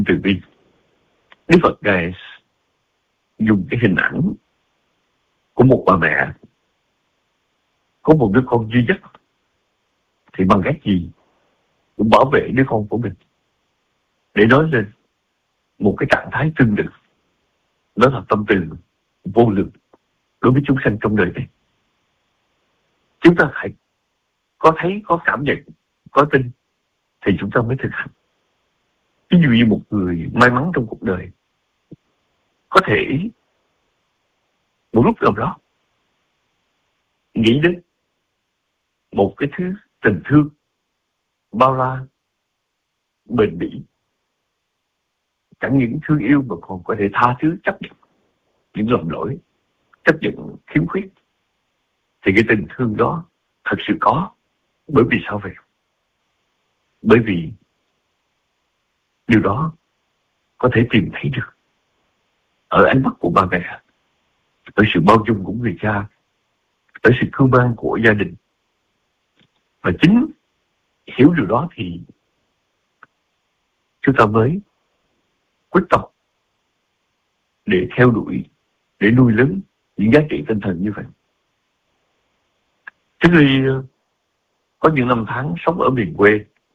từ bi. Đức Phật Ngài dùng cái hình ảnh của một bà mẹ có một đứa con duy nhất, thì bằng cách gì cũng bảo vệ đứa con của mình, để nói lên một cái trạng thái tương tự. Đó là tâm từ vô lượng đối với chúng sanh trong đời này. Chúng ta phải có thấy, có cảm nhận, có tin thì chúng ta mới thực hành. Ví dụ như một người may mắn trong cuộc đời có thể một lúc nào đó nghĩ đến một cái thứ tình thương bao la, bền bỉ, chẳng những thương yêu mà còn có thể tha thứ, chấp nhận những lầm lỗi, chấp nhận khiếm khuyết, thì cái tình thương đó thật sự có. Bởi vì sao vậy? Bởi vì điều đó có thể tìm thấy được ở ánh mắt của ba mẹ, ở sự bao dung của người cha, ở sự cưu mang của gia đình. Và chính hiểu điều đó thì chúng ta mới quyết tâm để theo đuổi, để nuôi lớn những giá trị tinh thần như vậy. Trước khi có những năm tháng sống ở miền quê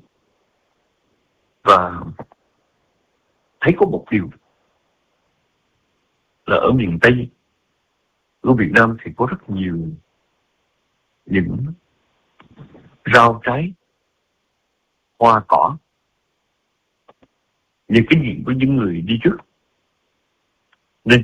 và thấy có một điều là ở miền Tây của Việt Nam thì có rất nhiều những rau trái, hoa cỏ, những kinh nghiệm của những người đi trước. Nên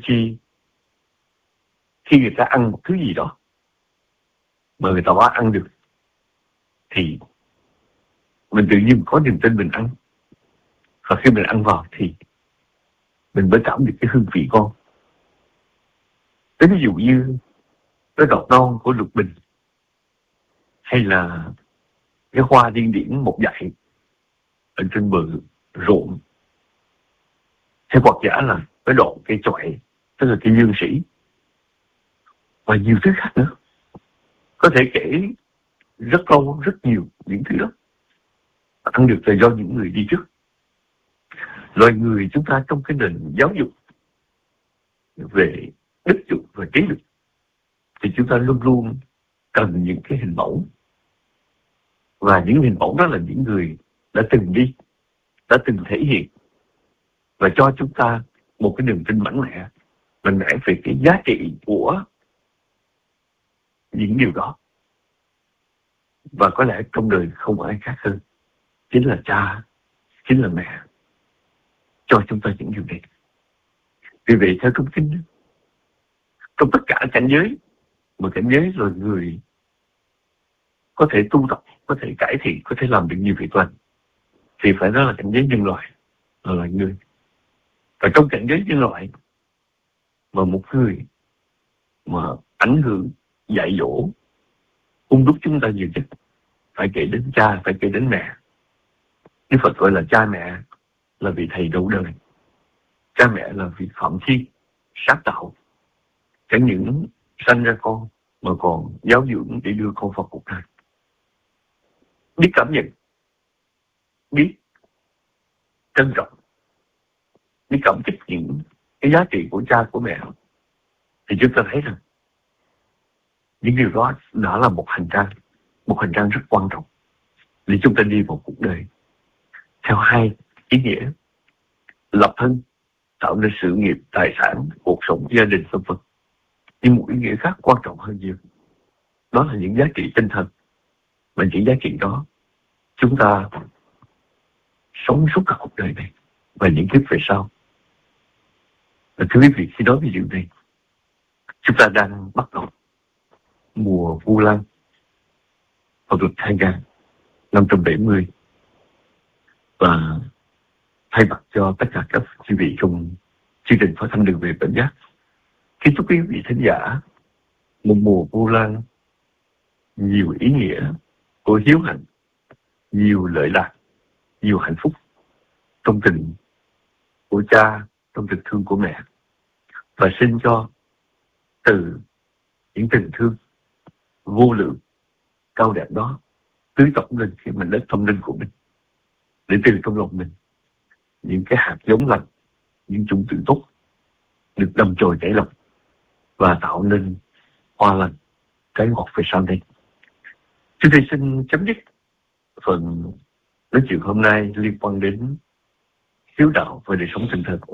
khi người ta ăn một thứ gì đó mà người ta ăn được thì mình tự nhiên có niềm tin mình ăn. Và khi mình ăn vào thì mình mới cảm được cái hương vị ngon. Ví dụ như cái đọt non của lục bình, hay là cái hoa điên điển một dải ở trên bờ ruộng, hay hoặc giả là cái đoạn cây chọi, tức là cây dương sĩ, và nhiều thứ khác nữa. Có thể kể rất lâu, rất nhiều những thứ đó ăn được là do những người đi trước. Loài người chúng ta trong cái nền giáo dục về đức dụng và trí lực thì chúng ta luôn luôn cần những cái hình mẫu. Và những hình mẫu đó là những người đã từng đi, đã từng thể hiện và cho chúng ta một cái niềm tin mạnh mẽ về cái giá trị của những điều đó. Và có lẽ trong đời không ai khác hơn, chính là cha, chính là mẹ cho chúng ta những điều này. Vì vậy theo thông tin, trong tất cả cảnh giới, mà cảnh giới loài người có thể tu tập, có thể cải thiện, có thể làm được nhiều việc lành, thì phải nói là cảnh giới nhân loại, là loài người. Và trong cảnh giới nhân loại mà một người mà ảnh hưởng, dạy dỗ, hung đúc chúng ta nhiều nhất, phải kể đến cha, phải kể đến mẹ. Đức Phật gọi là cha mẹ là vị thầy đầu đời. Cha mẹ là vị phạm chi, sáng tạo. Chẳng những sanh ra con mà còn giáo dưỡng để đưa con vào cuộc đời. Biết cảm nhận, biết trân trọng, biết cảm kích những cái giá trị của cha của mẹ, thì chúng ta thấy rằng những điều đó đã là một hành trang rất quan trọng để chúng ta đi vào cuộc đời theo hai ý nghĩa: lập thân, tạo nên sự nghiệp, tài sản, cuộc sống, gia đình, v.v. Nhưng một ý nghĩa khác quan trọng hơn nhiều, đó là những giá trị tinh thần. Và những giá trị đó chúng ta sống suốt cả cuộc đời này và những kiếp về sau. Và thưa quý vị, khi nói về điều này, chúng ta đang bắt đầu mùa Vu Lan vào lịch 2570. Và thay mặt cho tất cả các quý vị trong chương trình phát thanh Đường Về Bến Giác, kính chúc quý vị thính giả một mùa Vu Lan nhiều ý nghĩa của hiếu hạnh, nhiều lợi lạc, nhiều hạnh phúc trong tình của cha, trong tình thương của mẹ. Và xin cho từ những tình thương vô lượng, cao đẹp đó tưới tổng lên khi mình đến tâm linh của mình, để từ trong lòng mình những cái hạt giống lành, những chủng tử tốt được đâm chồi nảy lộc và tạo nên hoa lành, trái ngọt về sau đây. Chúng tôi xin chấm dứt phần nói chuyện hôm nay liên quan đến hiếu đạo và đời sống tinh thần.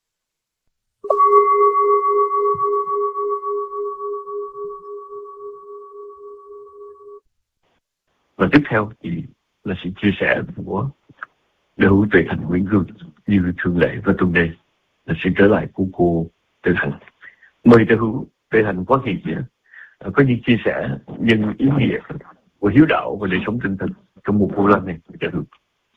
Và tiếp theo thì là sự chia sẻ của Đạo hữu Tuệ Thành Nguyễn Hương như thường lệ, và tuần này là sự trở lại của cô Tuệ Thành. Mời Đạo hữu Tuệ Thành có gì có những chia sẻ nhân ý nghĩa của hiếu đạo và đời sống tinh thần trong một cô lần này. Đạo hữu.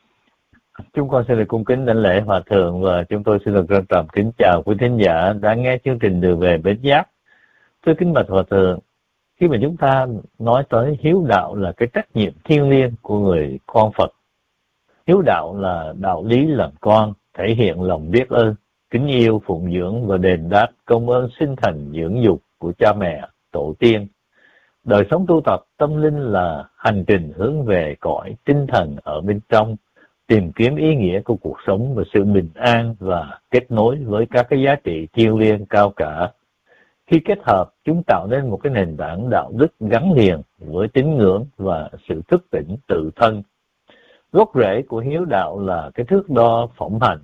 Chúng con xin được cung kính đảnh lễ Hòa Thượng, và chúng tôi xin được trân trọng kính chào quý thính giả đã nghe chương trình Đường Về Bến Giác. Thưa kính bạch Hòa Thượng, khi mà chúng ta nói tới hiếu đạo là cái trách nhiệm thiêng liêng của người con Phật. Hiếu đạo là đạo lý làm con, thể hiện lòng biết ơn, kính yêu, phụng dưỡng và đền đáp công ơn sinh thành dưỡng dục của cha mẹ, tổ tiên. Đời sống tu tập tâm linh là hành trình hướng về cõi tinh thần ở bên trong, tìm kiếm ý nghĩa của cuộc sống và sự bình an và kết nối với các cái giá trị thiêng liêng cao cả. Khi kết hợp, chúng tạo nên một cái nền tảng đạo đức gắn liền với tín ngưỡng và sự thức tỉnh tự thân. Gốc rễ của hiếu đạo là cái thước đo phỏng hành,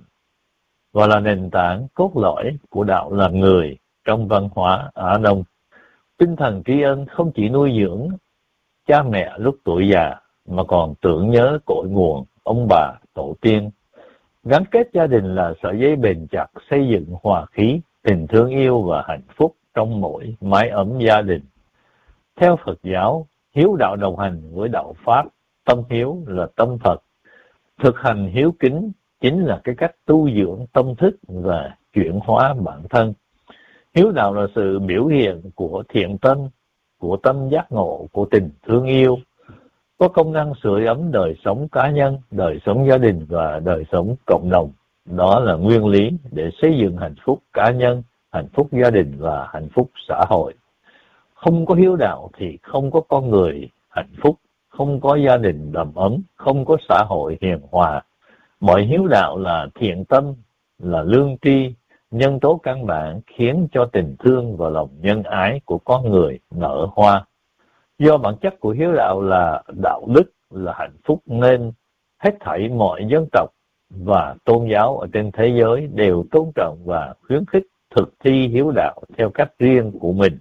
và là nền tảng cốt lõi của đạo làm người trong văn hóa Á Đông. Tinh thần tri ân không chỉ nuôi dưỡng cha mẹ lúc tuổi già, mà còn tưởng nhớ cội nguồn ông bà, tổ tiên. Gắn kết gia đình là sợi dây bền chặt xây dựng hòa khí, tình thương yêu và hạnh phúc trong mỗi mái ấm gia đình. Theo Phật giáo, hiếu đạo đồng hành với đạo Pháp, tâm hiếu là tâm Phật. Thực hành hiếu kính chính là cái cách tu dưỡng tâm thức và chuyển hóa bản thân. Hiếu đạo là sự biểu hiện của thiện tâm, của tâm giác ngộ, của tình thương yêu, có công năng sưởi ấm đời sống cá nhân, đời sống gia đình và đời sống cộng đồng. Đó là nguyên lý để xây dựng hạnh phúc cá nhân, hạnh phúc gia đình và hạnh phúc xã hội. Không có hiếu đạo thì không có con người hạnh phúc, không có gia đình đầm ấm, không có xã hội hiền hòa. Mọi hiếu đạo là thiện tâm, là lương tri, nhân tố căn bản khiến cho tình thương và lòng nhân ái của con người nở hoa. Do bản chất của hiếu đạo là đạo đức, là hạnh phúc, nên hết thảy mọi dân tộc và tôn giáo ở trên thế giới đều tôn trọng và khuyến khích thực thi hiếu đạo theo cách riêng của mình.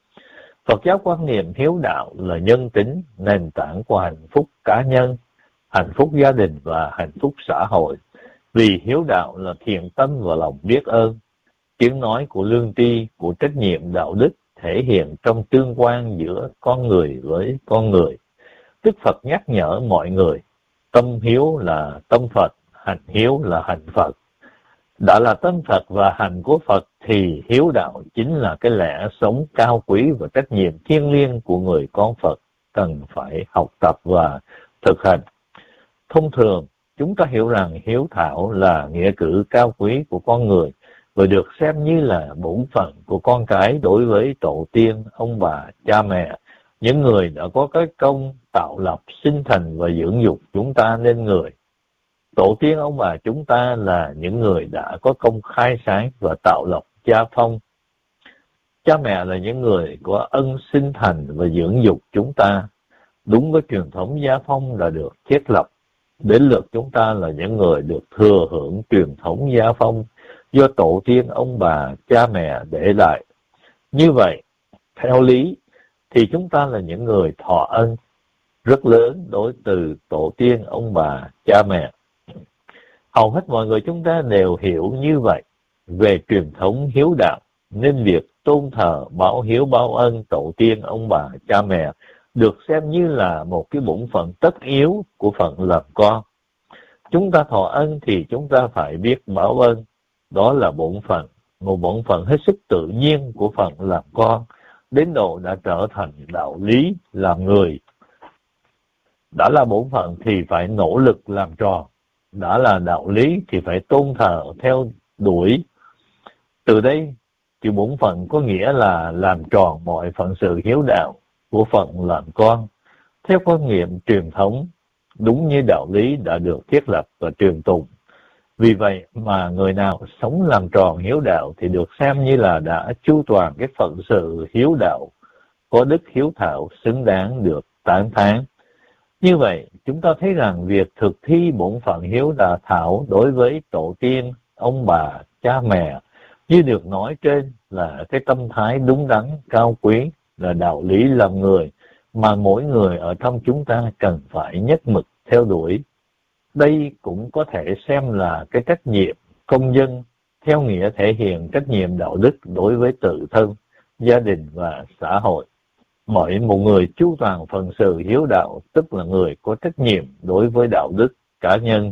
Phật giáo quan niệm hiếu đạo là nhân tính, nền tảng của hạnh phúc cá nhân, hạnh phúc gia đình và hạnh phúc xã hội. Vì hiếu đạo là thiện tâm và lòng biết ơn, tiếng nói của lương tri, của trách nhiệm đạo đức thể hiện trong tương quan giữa con người với con người. Đức Phật nhắc nhở mọi người, tâm hiếu là tâm Phật, hành hiếu là hành Phật. Đã là tâm Phật và hành của Phật thì hiếu đạo chính là cái lẽ sống cao quý và trách nhiệm thiêng liêng của người con Phật cần phải học tập và thực hành. Thông thường, chúng ta hiểu rằng hiếu thảo là nghĩa cử cao quý của con người và được xem như là bổn phận của con cái đối với tổ tiên, ông bà, cha mẹ, những người đã có cái công tạo lập, sinh thành và dưỡng dục chúng ta nên người. Tổ tiên ông bà chúng ta là những người đã có công khai sáng và tạo lập gia phong. Cha mẹ là những người có ân sinh thành và dưỡng dục chúng ta. Đúng với truyền thống gia phong đã được thiết lập. Đến lượt chúng ta là những người được thừa hưởng truyền thống gia phong do tổ tiên ông bà, cha mẹ để lại. Như vậy, theo lý thì chúng ta là những người thọ ân rất lớn đối từ tổ tiên ông bà, cha mẹ. Hầu hết mọi người chúng ta đều hiểu như vậy về truyền thống hiếu đạo, nên việc tôn thờ, báo hiếu, báo ân tổ tiên ông bà, cha mẹ được xem như là một cái bổn phận tất yếu của phận làm con. Chúng ta thọ ân thì chúng ta phải biết báo ân. Đó là bổn phận, một bổn phận hết sức tự nhiên của phận làm con, đến độ đã trở thành đạo lý làm người. Đã là bổn phận thì phải nỗ lực làm tròn. Đã là đạo lý thì phải tôn thờ theo đuổi. Từ đây, chữ bổn phận có nghĩa là làm tròn mọi phận sự hiếu đạo của phận làm con, theo quan niệm truyền thống, đúng như đạo lý đã được thiết lập và truyền tụng. Vì vậy mà người nào sống làm tròn hiếu đạo thì được xem như là đã chu toàn cái phận sự hiếu đạo, có đức hiếu thảo xứng đáng được tán thán. Như vậy, chúng ta thấy rằng việc thực thi bổn phận hiếu đạo thảo đối với tổ tiên, ông bà, cha mẹ, như được nói trên là cái tâm thái đúng đắn, cao quý, là đạo lý làm người mà mỗi người ở trong chúng ta cần phải nhất mực theo đuổi. Đây cũng có thể xem là cái trách nhiệm công dân theo nghĩa thể hiện trách nhiệm đạo đức đối với tự thân, gia đình và xã hội. Mỗi một người chu toàn phần sự hiếu đạo tức là người có trách nhiệm đối với đạo đức cá nhân.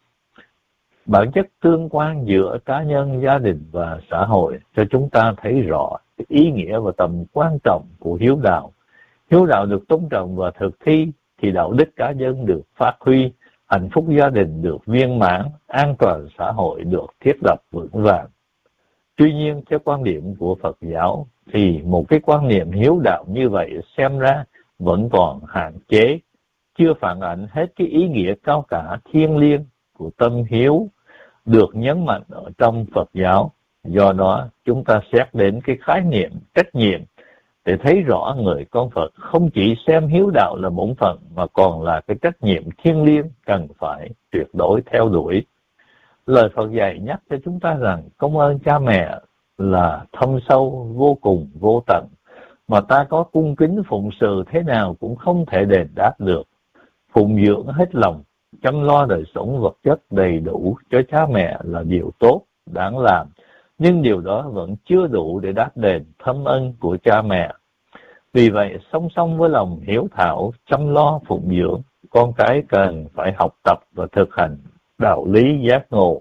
Bản chất tương quan giữa cá nhân, gia đình và xã hội cho chúng ta thấy rõ ý nghĩa và tầm quan trọng của hiếu đạo. Hiếu đạo được tôn trọng và thực thi thì đạo đức cá nhân được phát huy, hạnh phúc gia đình được viên mãn, an toàn xã hội được thiết lập vững vàng. Tuy nhiên, theo quan điểm của Phật giáo thì một cái quan niệm hiếu đạo như vậy xem ra vẫn còn hạn chế, chưa phản ánh hết cái ý nghĩa cao cả thiêng liêng của tâm hiếu được nhấn mạnh ở trong Phật giáo. Do đó, chúng ta xét đến cái khái niệm trách nhiệm để thấy rõ người con Phật không chỉ xem hiếu đạo là bổn phận mà còn là cái trách nhiệm thiêng liêng cần phải tuyệt đối theo đuổi. Lời Phật dạy nhắc cho chúng ta rằng công ơn cha mẹ là thâm sâu vô cùng vô tận, mà ta có cung kính phụng sự thế nào cũng không thể đền đáp được. Phụng dưỡng hết lòng, chăm lo đời sống vật chất đầy đủ cho cha mẹ là điều tốt, đáng làm, nhưng điều đó vẫn chưa đủ để đáp đền thâm ân của cha mẹ. Vì vậy, song song với lòng hiếu thảo, chăm lo phụng dưỡng, con cái cần phải học tập và thực hành đạo lý giác ngộ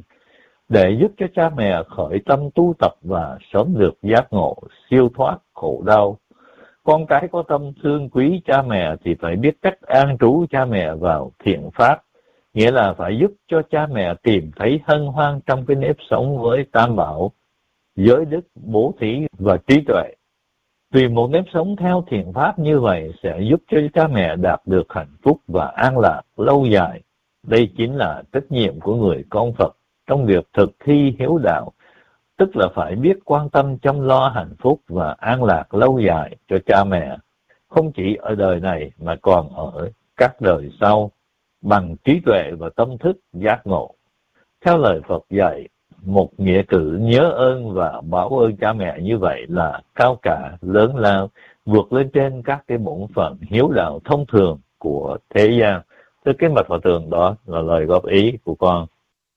để giúp cho cha mẹ khởi tâm tu tập và sớm được giác ngộ, siêu thoát khổ đau. Con cái có tâm thương quý cha mẹ thì phải biết cách an trú cha mẹ vào thiện pháp, nghĩa là phải giúp cho cha mẹ tìm thấy hân hoan trong cái nếp sống với tam bảo, giới đức, bố thí và trí tuệ. Vì một nếp sống theo thiện pháp như vậy sẽ giúp cho cha mẹ đạt được hạnh phúc và an lạc lâu dài. Đây chính là trách nhiệm của người con Phật trong việc thực thi hiếu đạo, tức là phải biết quan tâm chăm lo hạnh phúc và an lạc lâu dài cho cha mẹ, không chỉ ở đời này mà còn ở các đời sau, bằng trí tuệ và tâm thức giác ngộ. Theo lời Phật dạy, một nghĩa cử nhớ ơn và báo ơn cha mẹ như vậy là cao cả, lớn lao, vượt lên trên các cái bổn phận hiếu đạo thông thường của thế gian. Thưa kính bạch Hòa Thượng, đó là lời góp ý của con.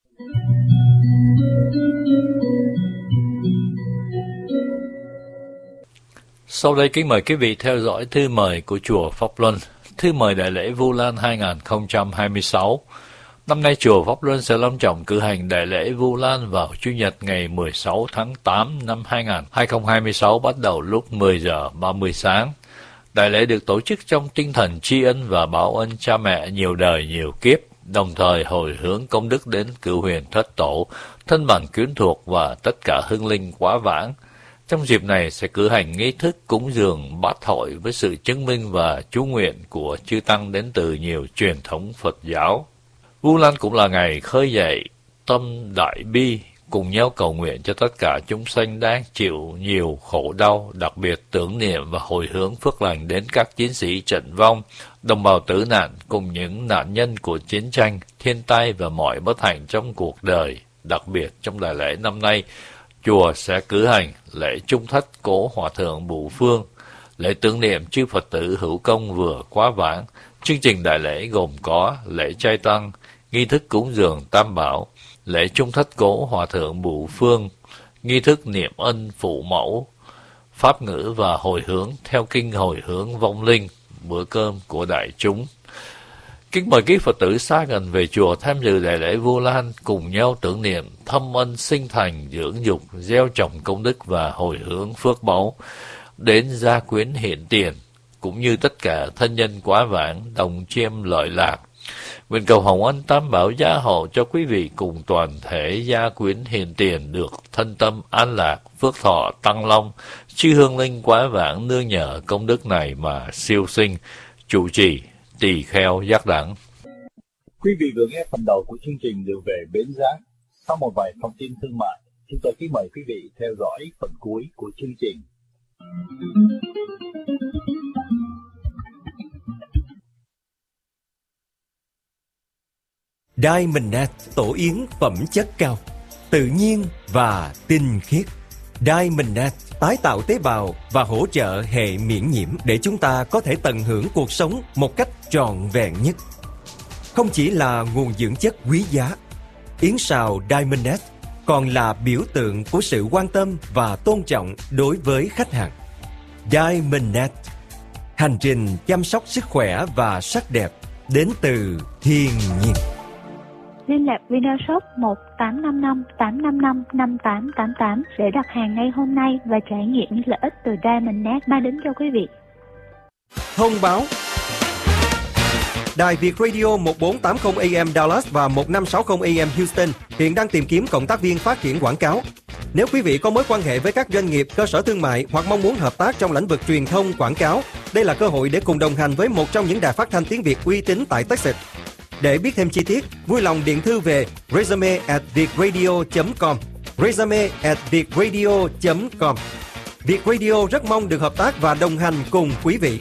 Sau đây kính mời quý vị theo dõi thư mời của Chùa Pháp Luân, thư mời Đại lễ Vu Lan 2026. Năm nay Chùa Pháp Luân sẽ long trọng cử hành Đại lễ Vu Lan vào Chủ nhật ngày 16 tháng 8 năm 2026 bắt đầu lúc 10 giờ 30 sáng. Đại lễ được tổ chức trong tinh thần tri ân và báo ân cha mẹ nhiều đời nhiều kiếp, đồng thời hồi hướng công đức đến cửu huyền thất tổ, thân bằng quyến thuộc và tất cả hương linh quá vãng. Trong dịp này sẽ cử hành nghi thức cúng dường bát hội với sự chứng minh và chú nguyện của chư tăng đến từ nhiều truyền thống Phật giáo. Vu Lan cũng là ngày khơi dậy tâm đại bi, cùng nhau cầu nguyện cho tất cả chúng sanh đang chịu nhiều khổ đau, đặc biệt tưởng niệm và hồi hướng phước lành đến các chiến sĩ trận vong, đồng bào tử nạn cùng những nạn nhân của chiến tranh, thiên tai và mọi bất hạnh trong cuộc đời. Đặc biệt trong đại lễ năm nay, chùa sẽ cử hành lễ chung thất cố Hòa thượng Bửu Phương, lễ tưởng niệm chư Phật tử hữu công vừa quá vãng. Chương trình đại lễ gồm có lễ trai tăng, nghi thức cúng dường tam bảo, lễ chung thất cố Hòa thượng Bửu Phương, nghi thức niệm ân phụ mẫu, pháp ngữ và hồi hướng theo kinh hồi hướng vong linh, bữa cơm của đại chúng. Kính mời quý Phật tử xa gần về chùa tham dự đại lễ Vu Lan, cùng nhau tưởng niệm thâm ân sinh thành dưỡng dục, gieo trồng công đức và hồi hướng phước báu đến gia quyến hiện tiền, cũng như tất cả thân nhân quá vãng đồng chiêm lợi lạc. Nguyện cầu hồng ân tam bảo gia hộ cho quý vị cùng toàn thể gia quyến hiện tiền được thân tâm an lạc, phước thọ tăng long, chư hương linh quá vãng nương nhờ công đức này mà siêu sinh. Chủ trì Tỳ Kheo Giác Đẳng. Quý vị vừa nghe phần đầu của chương trình Đường về Bến Giác. Sau một vài thông tin thương mại, chúng tôi kính mời quý vị theo dõi phần cuối của chương trình. Diamond Net tổ yến phẩm chất cao, tự nhiên và tinh khiết. Diamond Net tái tạo tế bào và hỗ trợ hệ miễn nhiễm để chúng ta có thể tận hưởng cuộc sống một cách trọn vẹn nhất. Không chỉ là nguồn dưỡng chất quý giá, yến sào Diamond Net còn là biểu tượng của sự quan tâm và tôn trọng đối với khách hàng. Diamond Net, hành trình chăm sóc sức khỏe và sắc đẹp đến từ thiên nhiên. Liên lạc Vinashop 1855 855 5888 để đặt hàng ngay hôm nay và trải nghiệm những lợi ích từ Diamond Net mang đến cho quý vị. Thông báo: Đài Việt Radio 1480 AM Dallas và 1560 AM Houston hiện đang tìm kiếm cộng tác viên phát triển quảng cáo. Nếu quý vị có mối quan hệ với các doanh nghiệp, cơ sở thương mại hoặc mong muốn hợp tác trong lĩnh vực truyền thông quảng cáo, đây là cơ hội để cùng đồng hành với một trong những đài phát thanh tiếng Việt uy tín tại Texas. Để biết thêm chi tiết, vui lòng điện thư về resume@vietradio.com, resume@vietradio.com. Việt Radio rất mong được hợp tác và đồng hành cùng quý vị.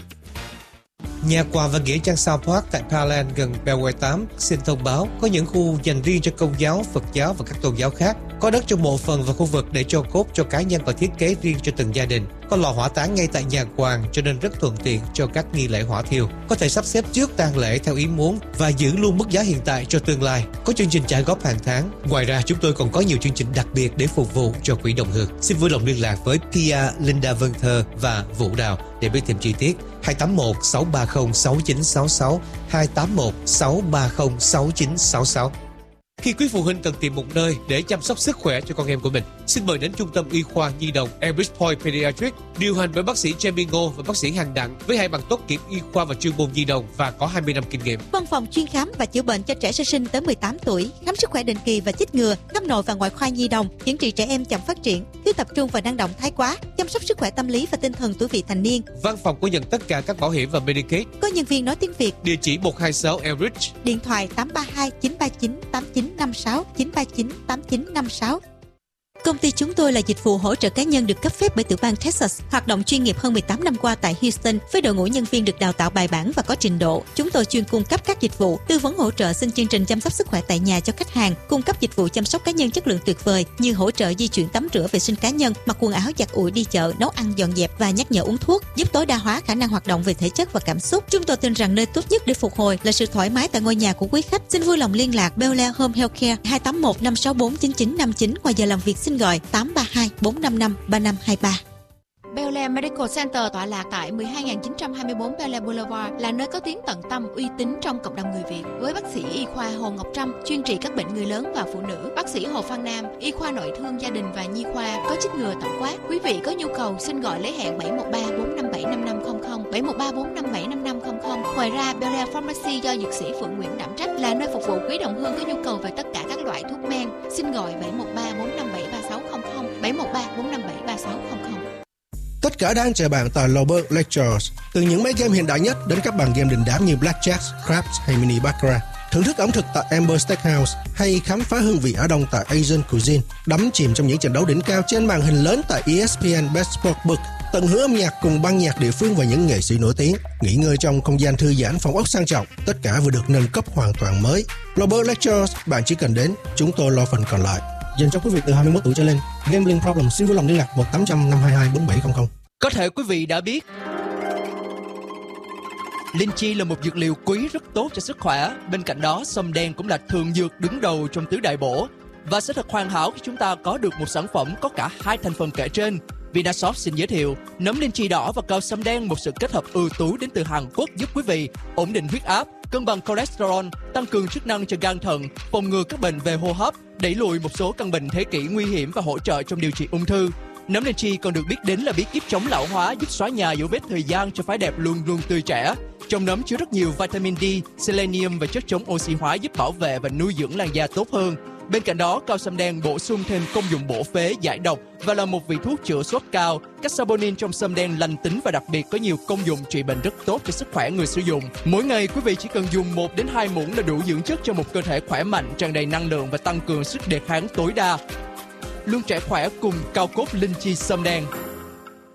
Nhà quà và nghĩa trang South Park tại Parkland gần Beltway 8 xin thông báo có những khu dành riêng cho Công giáo, Phật giáo và các tôn giáo khác. Có đất trong mộ phần và khu vực để cho cốt cho cá nhân và thiết kế riêng cho từng gia đình. Có lò hỏa táng ngay tại nhà quàng cho nên rất thuận tiện cho các nghi lễ hỏa thiêu. Có thể sắp xếp trước tang lễ theo ý muốn và giữ luôn mức giá hiện tại cho tương lai. Có chương trình trả góp hàng tháng. Ngoài ra chúng tôi còn có nhiều chương trình đặc biệt để phục vụ cho quỹ đồng hương. Xin vui lòng liên lạc với Pia, Linda Vân Thơ và Vũ Đào để biết thêm chi tiết. 281 630 6966 281 630 6966. Khi quý phụ huynh cần tìm một nơi để chăm sóc sức khỏe cho con em của mình, xin mời đến Trung tâm Y khoa Nhi đồng Elbridge Point Pediatric, điều hành bởi bác sĩ Jamie Ngô và bác sĩ Hằng Đặng với 2 bằng tốt nghiệp y khoa và chuyên môn nhi đồng và có 20 năm kinh nghiệm. Văn phòng chuyên khám và chữa bệnh cho trẻ sơ sinh tới 18 tuổi, khám sức khỏe định kỳ và chích ngừa, khám nội và ngoại khoa nhi đồng, chữa trị trẻ em chậm phát triển, thiếu tập trung và năng động thái quá, chăm sóc sức khỏe tâm lý và tinh thần tuổi vị thành niên. Văn phòng có nhận tất cả các bảo hiểm và Medicaid. Có nhân viên nói tiếng Việt. Địa chỉ 126 Elbridge. Điện thoại 832 939 8956 939 8956. Công ty chúng tôi là dịch vụ hỗ trợ cá nhân được cấp phép bởi tiểu bang Texas, hoạt động chuyên nghiệp hơn 18 năm qua tại Houston với đội ngũ nhân viên được đào tạo bài bản và có trình độ. Chúng tôi chuyên cung cấp các dịch vụ tư vấn hỗ trợ xin chương trình chăm sóc sức khỏe tại nhà cho khách hàng, cung cấp dịch vụ chăm sóc cá nhân chất lượng tuyệt vời như hỗ trợ di chuyển tắm rửa vệ sinh cá nhân, mặc quần áo giặt ủi đi chợ, nấu ăn dọn dẹp và nhắc nhở uống thuốc, giúp tối đa hóa khả năng hoạt động về thể chất và cảm xúc. Chúng tôi tin rằng nơi tốt nhất để phục hồi là sự thoải mái tại ngôi nhà của quý khách. Xin vui lòng liên lạc Bel Air Home Healthcare 281 564 9959. Ngoài giờ làm việc xin gọi 832 455 3523. Bel Air Medical Center tọa lạc tại 12924 Bel Air Boulevard là nơi có tiếng tận tâm uy tín trong cộng đồng người Việt. Với bác sĩ y khoa Hồ Ngọc Trâm chuyên trị các bệnh người lớn và phụ nữ, bác sĩ Hồ Phan Nam y khoa nội thương gia đình và nhi khoa có chích ngừa tổng quát. Quý vị có nhu cầu xin gọi lấy hẹn 713 457 5500 713 457 5500. Ngoài ra Bel Air Pharmacy do dược sĩ Phượng Nguyễn đảm trách là nơi phục vụ quý đồng hương có nhu cầu về tất cả các loại thuốc men. Xin gọi 713 457 3600 713 457 3600. Tất cả đang chờ bạn tại Lober Lectures. Từ những máy game hiện đại nhất đến các bàn game đình đám như Blackjack, Craps hay Mini Baccarat. Thưởng thức ẩm thực tại Amber Steakhouse hay khám phá hương vị Á Đông tại Asian Cuisine. Đắm chìm trong những trận đấu đỉnh cao trên màn hình lớn tại ESPN Best Sportsbook. Tận hưởng âm nhạc cùng ban nhạc địa phương và những nghệ sĩ nổi tiếng. Nghỉ ngơi trong không gian thư giãn, phòng ốc sang trọng. Tất cả vừa được nâng cấp hoàn toàn mới. Lober Lectures, bạn chỉ cần đến, chúng tôi lo phần còn lại. Dành cho quý vị từ 21 tuổi trở lên. Gambling problem xin vui lòng liên lạc 1-800-522-4700. Có thể quý vị đã biết linh chi là một dược liệu quý rất tốt cho sức khỏe. Bên cạnh đó, sâm đen cũng là thường dược đứng đầu trong tứ đại bổ. Và sẽ thật hoàn hảo khi chúng ta có được một sản phẩm có cả hai thành phần kể trên. Vinashop xin giới thiệu nấm linh chi đỏ và cao sâm đen, một sự kết hợp ưu tú đến từ Hàn Quốc giúp quý vị ổn định huyết áp, cân bằng cholesterol, tăng cường chức năng cho gan thận, phòng ngừa các bệnh về hô hấp, đẩy lùi một số căn bệnh thế kỷ nguy hiểm và hỗ trợ trong điều trị ung thư. Nấm linh chi còn được biết đến là bí kíp chống lão hóa, giúp xóa nhòa dấu vết thời gian cho phái đẹp luôn luôn tươi trẻ. Trong nấm chứa rất nhiều vitamin D, selenium và chất chống oxy hóa giúp bảo vệ và nuôi dưỡng làn da tốt hơn. Bên cạnh đó, cao sâm đen bổ sung thêm công dụng bổ phế, giải độc và là một vị thuốc chữa sốt cao. Các saponin trong sâm đen lành tính và đặc biệt có nhiều công dụng trị bệnh rất tốt cho sức khỏe người sử dụng. Mỗi ngày quý vị chỉ cần dùng 1 đến 2 muỗng là đủ dưỡng chất cho một cơ thể khỏe mạnh, tràn đầy năng lượng và tăng cường sức đề kháng tối đa. Luôn trẻ khỏe cùng cao cốt linh chi sâm đen.